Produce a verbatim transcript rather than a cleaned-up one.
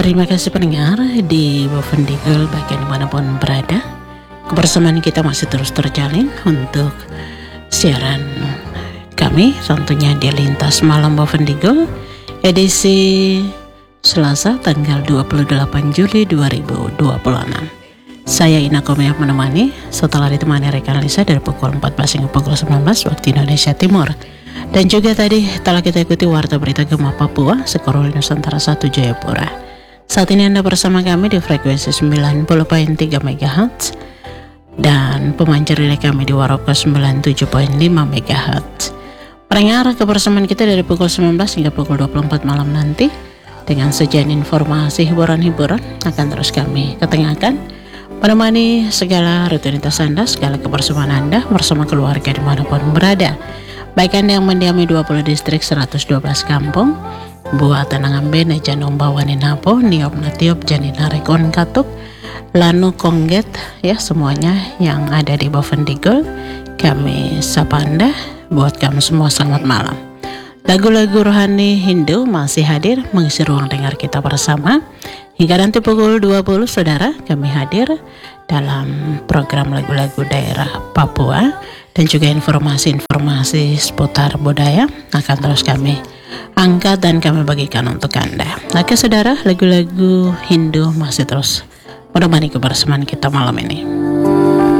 Terima kasih pendengar di Bovendigul bagian dimanapun berada. Kebersamaan kita masih terus terjalin untuk siaran kami tentunya di Lintas Malam Bovendigul edisi Selasa tanggal dua puluh delapan Juli dua ribu dua puluh enam. Saya Ina Komea menemani setelah ditemani rekan Lisa dari pukul empat belas hingga pukul sembilan belas waktu Indonesia Timur. Dan juga tadi telah kita ikuti Warta Berita Gema Papua Sekoroli Nusantara satu Jayapura. Saat ini Anda bersama kami di frekuensi sembilan puluh koma tiga megahertz dan pemancar relay kami di Waroka sembilan puluh tujuh koma lima megahertz. Pendengar, kebersamaan kita dari pukul sembilan belas hingga pukul dua puluh empat malam nanti dengan sajian informasi hiburan-hiburan akan terus kami ketengahkan, menemani segala rutinitas Anda, segala kebersamaan Anda bersama keluarga dimanapun berada. Baik Anda yang mendiami dua puluh distrik seratus dua belas kampung, Buat Tanangan Bene Janom Bawani Napo, Niop Natiop Janina Rekon Katuk, Lanu Kongget, ya semuanya yang ada di Bovendigul, kami sapa Anda, buat kamu semua selamat malam. Lagu-lagu rohani Hindu masih hadir mengisi ruang dengar kita bersama. Hingga nanti pukul dua puluh saudara kami hadir dalam program lagu-lagu daerah Papua dan juga informasi-informasi seputar budaya akan terus kami angkat dan kami bagikan untuk Anda. Oke saudara, lagu-lagu Hindu masih terus menemani kebersamaan kita malam ini.